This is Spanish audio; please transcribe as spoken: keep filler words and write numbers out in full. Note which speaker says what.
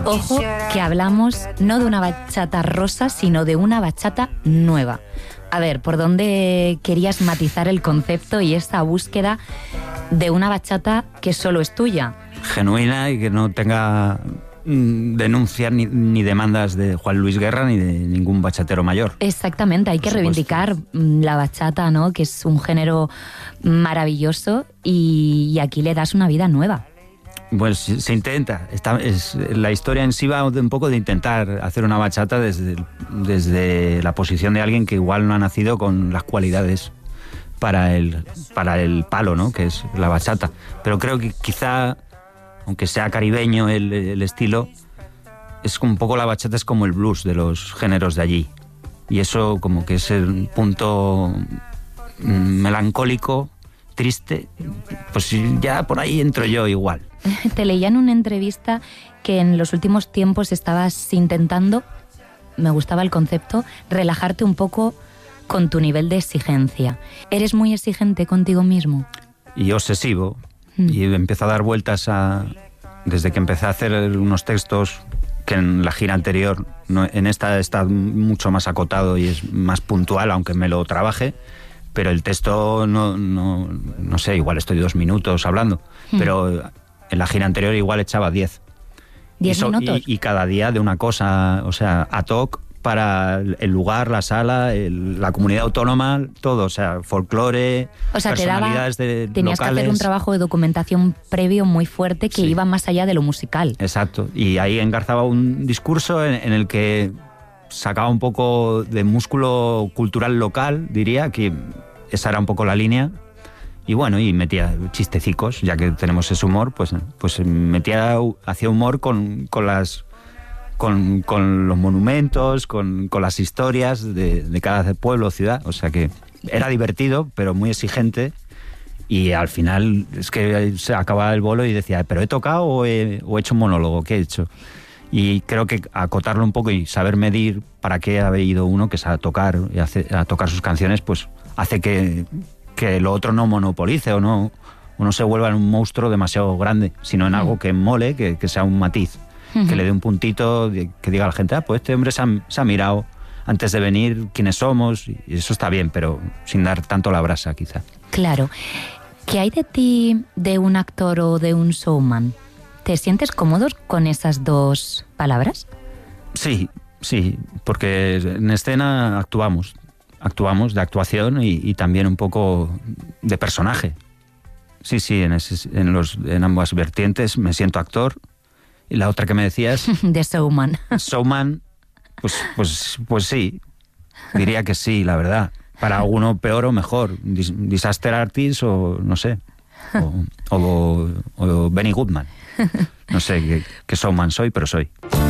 Speaker 1: Ojo, que hablamos no de una bachata rosa, sino de una bachata nueva. A ver, ¿por dónde querías matizar el concepto y esta búsqueda de una bachata que solo es tuya?
Speaker 2: Genuina y que no tenga mm, denuncias ni, ni demandas de Juan Luis Guerra ni de ningún bachatero mayor.
Speaker 1: Exactamente, hay que reivindicar la bachata, ¿no? Que es un género maravilloso y, y aquí le das una vida nueva.
Speaker 2: Pues se intenta. Está, es, la historia en sí va un poco de intentar hacer una bachata desde, desde la posición de alguien que igual no ha nacido con las cualidades para el, para el palo, ¿no? Que es la bachata. Pero creo que quizá, aunque sea caribeño el, el estilo, es un poco la bachata es como el blues de los géneros de allí. Y eso como que es el punto melancólico, triste, pues ya por ahí entro yo igual.
Speaker 1: Te leía en una entrevista que en los últimos tiempos estabas intentando, me gustaba el concepto, relajarte un poco con tu nivel de exigencia. ¿Eres muy exigente contigo mismo?
Speaker 2: Y obsesivo. Mm. Y empiezo a dar vueltas a... Desde que empecé a hacer unos textos que en la gira anterior, no, en esta está mucho más acotado y es más puntual, aunque me lo trabaje, pero el texto no, no, no sé, igual estoy dos minutos hablando, mm. pero en la gira anterior igual echaba diez.
Speaker 1: ¿Diez
Speaker 2: y
Speaker 1: minutos?
Speaker 2: Y, y cada día de una cosa, o sea, ad hoc para el lugar, la sala, el, la comunidad autónoma, todo, o sea, folclore,
Speaker 1: o sea,
Speaker 2: personalidades
Speaker 1: te daba,
Speaker 2: de
Speaker 1: tenías
Speaker 2: locales.
Speaker 1: que hacer un trabajo de documentación previo muy fuerte que sí. iba más allá de lo musical.
Speaker 2: Exacto, y ahí engarzaba un discurso en, en el que sacaba un poco de músculo cultural local, diría, que esa era un poco la línea. Y bueno, y metía chistecicos, ya que tenemos ese humor, pues, pues metía, hacía humor con, con las con, con los monumentos, con, con las historias de, de cada pueblo o ciudad. O sea que era divertido, pero muy exigente. Y al final es que se acababa el bolo y decía, ¿pero he tocado o he, o he hecho un monólogo? ¿Qué he hecho? Y creo que acotarlo un poco y saber medir para qué ha ido uno, que es a tocar, y hace, a tocar sus canciones, pues hace que... que lo otro no monopolice o no, o no se vuelva en un monstruo demasiado grande, sino en algo que mole, que, que sea un matiz, uh-huh. que le dé un puntito, que diga a la gente, ah, pues este hombre se ha, se ha mirado antes de venir quiénes somos, y eso está bien, pero sin dar tanto la brasa, quizá.
Speaker 1: Claro. ¿Qué hay de ti de un actor o de un showman? ¿Te sientes cómodo con esas dos palabras?
Speaker 2: Sí, sí, porque en escena actuamos. Actuamos de actuación y, y también un poco de personaje. Sí, sí, en, ese, en, los, en ambas vertientes me siento actor. Y la otra que me decías...
Speaker 1: de showman.
Speaker 2: Showman, pues, pues, pues sí, diría que sí, la verdad. Para alguno peor o mejor. Dis, disaster artist o no sé. O, o, o Benny Goodman. No sé qué, qué showman soy, pero soy.